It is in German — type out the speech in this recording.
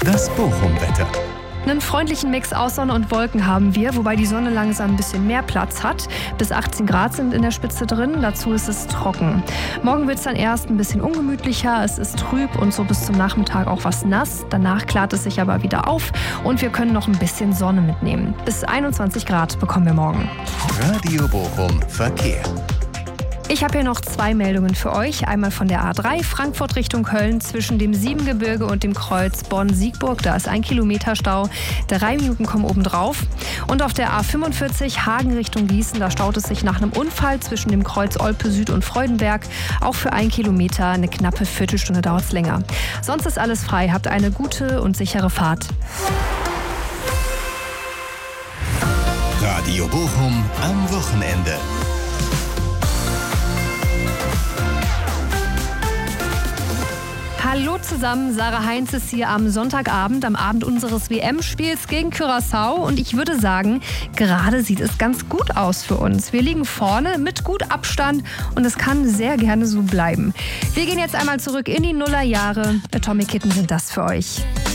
Das Bochum-Wetter. Einen freundlichen Mix aus Sonne und Wolken haben wir, wobei die Sonne langsam ein bisschen mehr Platz hat. Bis 18 Grad sind in der Spitze drin, dazu ist es trocken. Morgen wird es dann erst ein bisschen ungemütlicher, es ist trüb und so bis zum Nachmittag auch was nass. Danach klart es sich aber wieder auf und wir können noch ein bisschen Sonne mitnehmen. Bis 21 Grad bekommen wir morgen. Radio Bochum Verkehr. Ich habe hier noch 2 Meldungen für euch. Einmal von der A3 Frankfurt Richtung Köln zwischen dem Siebengebirge und dem Kreuz Bonn-Siegburg. Da ist 1 Kilometer Stau. 3 Minuten kommen obendrauf. Und auf der A45 Hagen Richtung Gießen. Da staut es sich nach einem Unfall zwischen dem Kreuz Olpe Süd und Freudenberg. Auch für 1 Kilometer eine knappe Viertelstunde dauert es länger. Sonst ist alles frei. Habt eine gute und sichere Fahrt. Radio Bochum am Wochenende. Hallo zusammen, Sarah Heinz ist hier am Sonntagabend, am Abend unseres WM-Spiels gegen Curaçao und ich würde sagen, gerade sieht es ganz gut aus für uns. Wir liegen vorne mit gut Abstand und es kann sehr gerne so bleiben. Wir gehen jetzt einmal zurück in die Nullerjahre. Atomic Kitten sind das für euch.